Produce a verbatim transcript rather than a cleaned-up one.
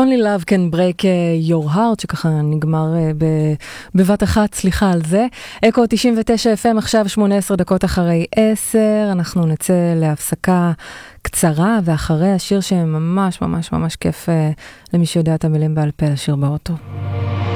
Only Love Can Break Your Heart, שככה נגמר בבת אחת, סליחה על זה. אקו תשעים ותשע אף אם עכשיו שמונה עשרה דקות אחרי עשר, אנחנו נצא להפסקה קצרה, ואחרי השיר שממש ממש ממש כיף למי שיודע את המילים בעל פה, השיר באוטו.